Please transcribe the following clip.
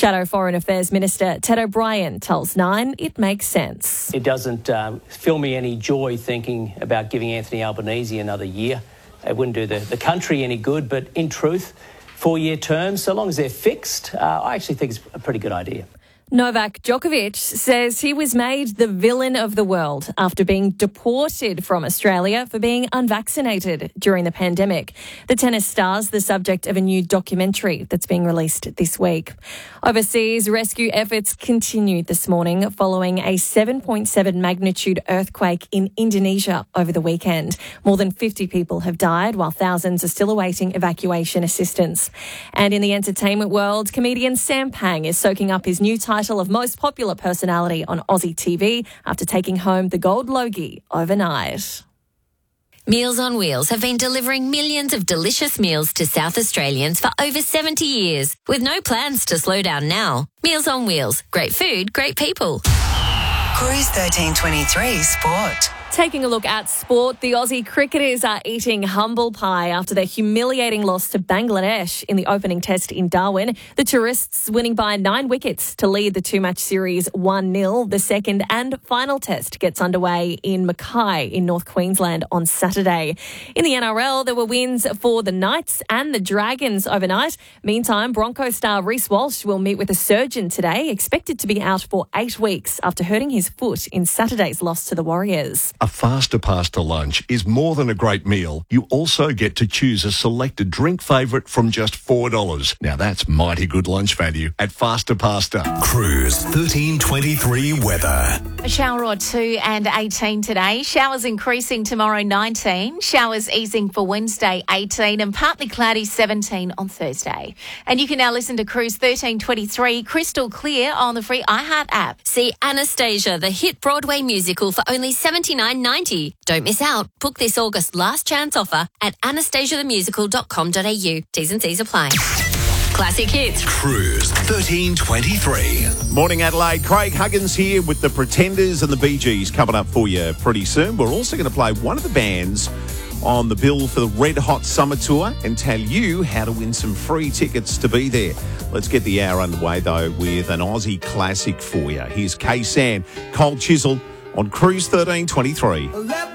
Shadow Foreign Affairs Minister Ted O'Brien tells Nine it makes sense. It doesn't fill me any joy thinking about giving Anthony Albanese another year. It wouldn't do the country any good, but in truth, 4-year terms, so long as they're fixed, I actually think it's a pretty good idea. Novak Djokovic says he was made the villain of the world after being deported from Australia for being unvaccinated during the pandemic. The tennis star's the subject of a new documentary that's being released this week. Overseas, rescue efforts continued this morning following a 7.7 magnitude earthquake in Indonesia over the weekend. More than 50 people have died, while thousands are still awaiting evacuation assistance. And in the entertainment world, comedian Sam Pang is soaking up his new title of most popular personality on Aussie TV after taking home the Gold Logie overnight. Meals on Wheels have been delivering millions of delicious meals to South Australians for over 70 years, with no plans to slow down now. Meals on Wheels. Great food, great people. Cruise 1323 Sport. Taking a look at sport, the Aussie cricketers are eating humble pie after their humiliating loss to Bangladesh in the opening test in Darwin. The tourists winning by 9 wickets to lead the 2-match series 1-0. The second and final test gets underway in Mackay in North Queensland on Saturday. In the NRL, there were wins for the Knights and the Dragons overnight. Meantime, Broncos star Reece Walsh will meet with a surgeon today, expected to be out for 8 weeks after hurting his foot in Saturday's loss to the Warriors. A faster pasta lunch is more than a great meal. You also get to choose a selected drink favourite from just $4. Now that's mighty good lunch value at Faster Pasta. Cruise 1323 weather. A shower or two and 18 today. Showers increasing tomorrow, 19. Showers easing for Wednesday, 18. And partly cloudy, 17 on Thursday. And you can now listen to Cruise 1323 crystal clear on the free iHeart app. See Anastasia, the hit Broadway musical, for only $79.90. Don't miss out. Book this August last chance offer at anastasiathemusical.com.au. T's and C's apply. Classic hits. Cruise 1323. Morning, Adelaide. Craig Huggins here with the Pretenders and the Bee Gees coming up for you pretty soon. We're also going to play one of the bands on the bill for the Red Hot Summer Tour and tell you how to win some free tickets to be there. Let's get the hour underway, though, with an Aussie classic for you. Here's K-San, Cold Chisel on Cruise 1323.